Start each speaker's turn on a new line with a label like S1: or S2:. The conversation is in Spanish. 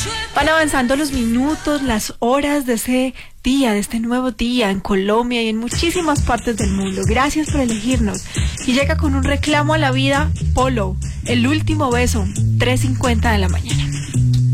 S1: Van avanzando los minutos, las horas de ese día, de este nuevo día en Colombia y en muchísimas partes del mundo. Gracias por elegirnos. Y llega con un reclamo a la vida, Polo, El último beso, 3:50 de la mañana.